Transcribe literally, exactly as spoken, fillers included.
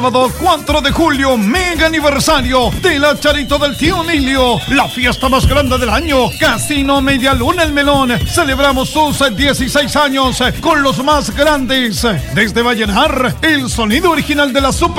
Sábado cuatro de julio, mega aniversario de la Charito del Tío Nilio, la fiesta más grande del año. Casino Media Luna El Melón. Celebramos sus dieciséis años con los más grandes. Desde Vallenar, el sonido original de la Super